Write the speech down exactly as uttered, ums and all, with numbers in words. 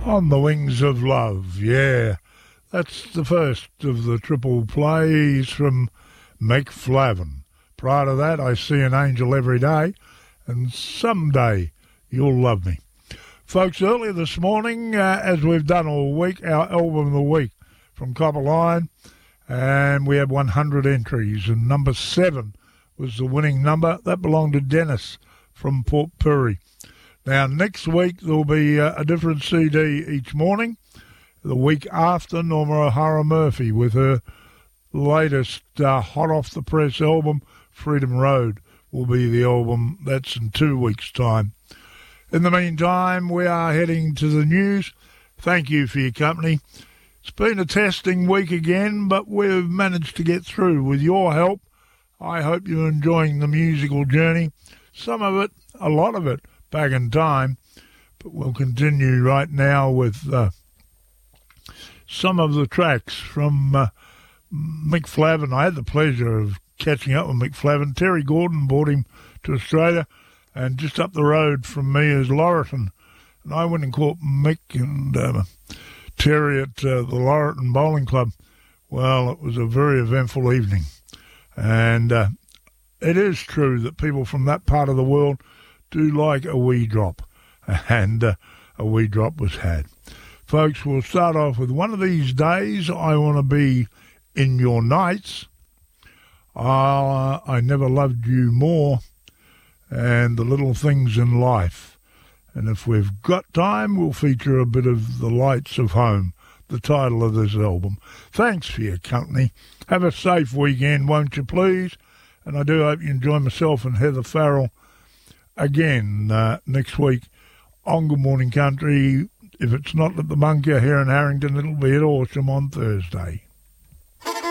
On the Wings of Love, yeah. That's the first of the triple plays from Mick Flavin. Prior to that, I See an Angel Every Day, and Someday You'll Love Me. Folks, earlier this morning, uh, as we've done all week, our album of the week from Copper Line, and we had one hundred entries, and number seven was the winning number. That belonged to Dennis from Port Pirie. Now, next week, there'll be uh, a different C D each morning. The week after, Norma O'Hara Murphy with her latest uh, hot-off-the-press album, Freedom Road, will be the album. That's in two weeks' time. In the meantime, we are heading to the news. Thank you for your company. It's been a testing week again, but we've managed to get through with your help. I hope you're enjoying the musical journey. Some of it, a lot of it, back in time. But we'll continue right now with uh, some of the tracks from uh, Mick Flavin. I had the pleasure of catching up with Mick Flavin. Terry Gordon brought him to Australia, and just up the road from me is Laurelton. And I went and caught Mick and uh, Terry at uh, the Laurelton Bowling Club. Well, it was a very eventful evening. And uh, it is true that people from that part of the world do like a wee drop. And uh, a wee drop was had. Folks, we'll start off with One of These Days, I Want to Be in Your Nights. Uh, I Never Loved You More. And The Little Things in Life. And if we've got time, we'll feature a bit of The Lights of Home, the title of this album. Thanks for your company. Have a safe weekend, won't you please? And I do hope you enjoy myself and Heather Farrell again uh, next week on Good Morning Country. If it's not at the Bunker here in Harrington, it'll be at Horsham on Thursday.